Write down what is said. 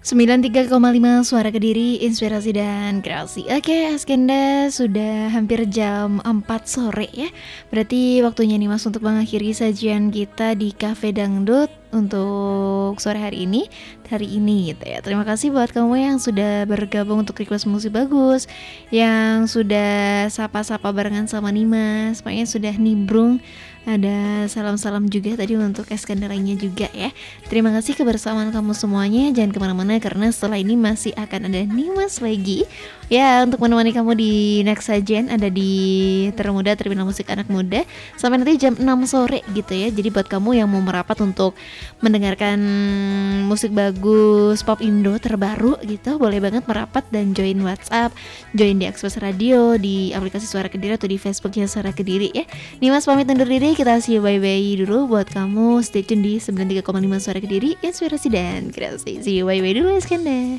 93,5 Suara Kediri, inspirasi dan kreasi. Oke, Askenda sudah hampir jam 4 sore ya. Berarti waktunya nih Mas untuk mengakhiri sajian kita di Cafe Dangdut untuk sore hari ini gitu ya. Terima kasih buat kamu yang sudah bergabung untuk request musik bagus, yang sudah sapa-sapa barengan sama Nimas, pokoknya sudah nimbrung. Ada salam-salam juga tadi untuk Eskandar lainnya juga ya. Terima kasih kebersamaan kamu semuanya. Jangan kemana-mana karena setelah ini masih akan ada Nimas lagi ya untuk menemani kamu di next sajian. Ada di Termuda Terminal Musik Anak Muda sampai nanti jam 6 sore gitu ya. Jadi buat kamu yang mau merapat untuk mendengarkan musik bagus pop Indo terbaru gitu, boleh banget merapat dan join WhatsApp, join di Express Radio, di aplikasi Suara Kediri atau di Facebooknya Suara Kediri ya. Nimas pamit undur diri, kita see you bye-bye dulu buat kamu. Stay tune di 93,5 Suara Kediri, inspirasi dan kreasi. See you bye-bye dulu Iskandar.